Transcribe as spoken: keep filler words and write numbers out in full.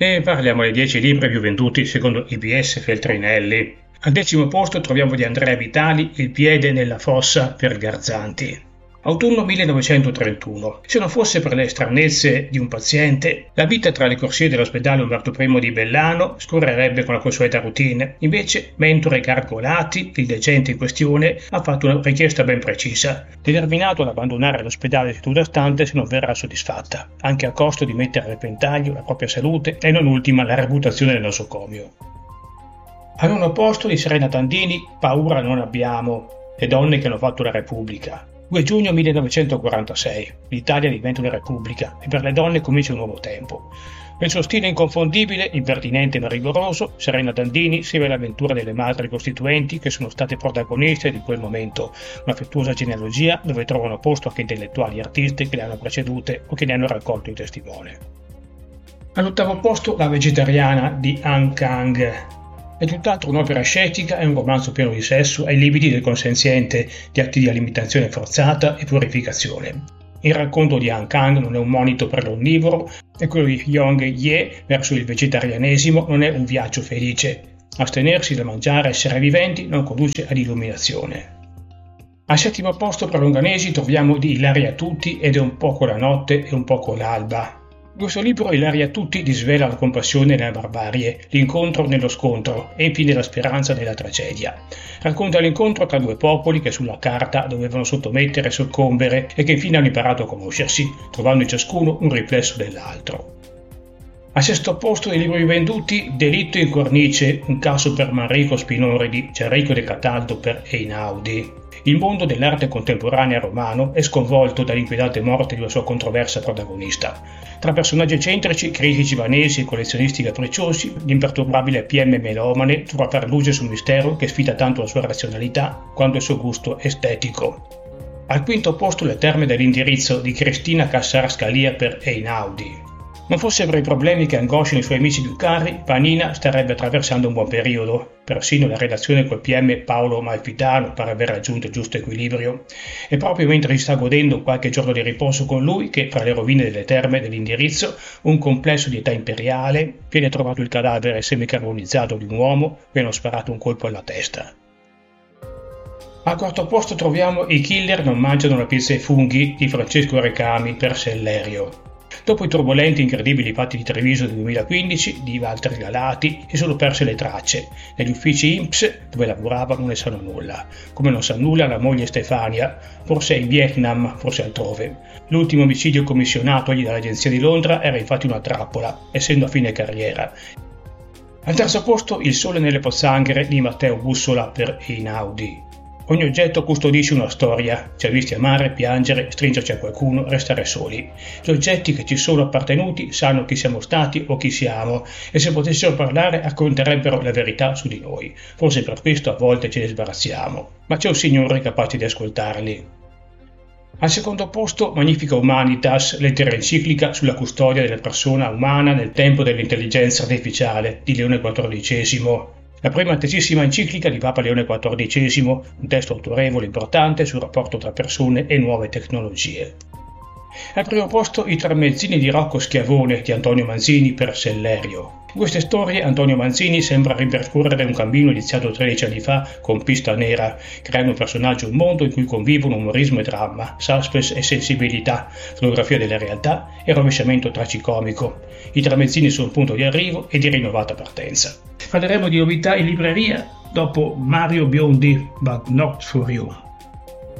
E parliamo dei dieci libri più venduti secondo I B S Feltrinelli. Al decimo posto troviamo di Andrea Vitali Il piede nella fossa per Garzanti. Autunno millenovecentotrentuno. Se non fosse per le stranezze di un paziente, la vita tra le corsie dell'ospedale Umberto I di Bellano scorrerebbe con la consueta routine. Invece, mentore Gargolati, il degente in questione, ha fatto una richiesta ben precisa, determinato ad abbandonare l'ospedale di seduta stante se non verrà soddisfatta, anche a costo di mettere a repentaglio la propria salute e non ultima la reputazione del nosocomio. Al nono posto di Serena Tandini, Paura non abbiamo, le donne che hanno fatto la Repubblica. due giugno millenovecentoquarantasei. L'Italia diventa una repubblica e per le donne comincia un nuovo tempo. Nel suo stile inconfondibile, impertinente ma rigoroso, Serena Tandini segue l'avventura delle madri costituenti che sono state protagoniste di quel momento, un'affettuosa genealogia dove trovano posto anche intellettuali e artisti che le hanno precedute o che ne hanno raccolto il testimone. All'ottavo posto La vegetariana di Han Kang. È tutt'altro un'opera ascetica e un romanzo pieno di sesso ai limiti del consenziente, di atti di alimentazione forzata e purificazione. Il racconto di Han Kang non è un monito per l'onnivoro e quello di Yong Ye verso il vegetarianesimo non è un viaggio felice. Astenersi dal mangiare esseri viventi non conduce ad illuminazione. Al settimo posto per Longanesi troviamo di Ilaria Tutti ed È un poco la notte e un poco l'alba. Questo libro Ilaria Tutti disvela la compassione nella barbarie, l'incontro nello scontro e infine la speranza nella tragedia. Racconta l'incontro tra due popoli che sulla carta dovevano sottomettere e soccombere e che infine hanno imparato a conoscersi, trovando in ciascuno un riflesso dell'altro. Al sesto posto dei libri venduti, Delitto in cornice, un caso per Manrico Spinori di Gianrico De Cataldo per Einaudi. Il mondo dell'arte contemporanea romano è sconvolto dall'inquietante morte di una sua controversa protagonista. Tra personaggi eccentrici, critici vanesi e collezionisti capricciosi, l'imperturbabile P M melomane trova per luce sul mistero che sfida tanto la sua razionalità quanto il suo gusto estetico. Al quinto posto le terme dell'indirizzo di Cristina Cassar Scalia per Einaudi. Non fosse per i problemi che angosciano i suoi amici più cari, Vanina starebbe attraversando un buon periodo. Persino la relazione col P M Paolo Malfitano pare aver raggiunto il giusto equilibrio. È proprio mentre si sta godendo qualche giorno di riposo con lui che, fra le rovine delle terme dell'indirizzo, un complesso di età imperiale, viene trovato il cadavere semicarbonizzato di un uomo che hanno sparato un colpo alla testa. Al quarto posto troviamo I killer non mangiano la pizza ai funghi di Francesco Recami per Sellerio. Dopo i turbolenti e incredibili fatti di Treviso del duemilaquindici, di Walter Galati si sono perse le tracce. Negli uffici I N P S dove lavorava non ne sanno nulla, come non sa nulla la moglie Stefania, forse in Vietnam, forse altrove. L'ultimo omicidio commissionatogli dall'agenzia di Londra era infatti una trappola, essendo a fine carriera. Al terzo posto Il sole nelle pozzanghere di Matteo Bussola per Einaudi. Ogni oggetto custodisce una storia, ci ha visti amare, piangere, stringerci a qualcuno, restare soli. Gli oggetti che ci sono appartenuti sanno chi siamo stati o chi siamo e se potessero parlare racconterebbero la verità su di noi. Forse per questo a volte ce ne sbarazziamo, ma c'è un Signore capace di ascoltarli. Al secondo posto Magnifica Humanitas, lettera enciclica sulla custodia della persona umana nel tempo dell'intelligenza artificiale di Leone quattordicesimo. La prima antecissima enciclica di Papa Leone quattordicesimo, un testo autorevole e importante sul rapporto tra persone e nuove tecnologie. Al primo posto I tramezzini di Rocco Schiavone di Antonio Manzini per Sellerio. In queste storie Antonio Manzini sembra ripercorrere un cammino iniziato tredici anni fa con Pista Nera, creando un personaggio e un mondo in cui convivono umorismo e dramma, suspense e sensibilità, fotografia della realtà e rovesciamento tragicomico. I tramezzini sono un punto di arrivo e di rinnovata partenza. Parleremo di novità in libreria dopo Mario Biondi, But Not For You.